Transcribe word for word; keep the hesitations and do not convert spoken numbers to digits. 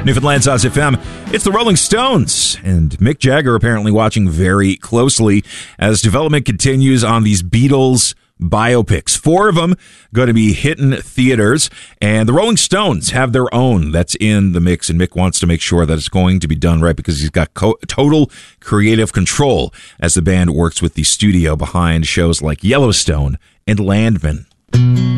Newfoundland's Oz F M. It's the Rolling Stones, and Mick Jagger apparently watching very closely as development continues on these Beatles biopics. Four of them going to be hitting theaters, and the Rolling Stones have their own that's in the mix, and Mick wants to make sure that it's going to be done right because he's got co- total creative control as the band works with the studio behind shows like Yellowstone and Landman.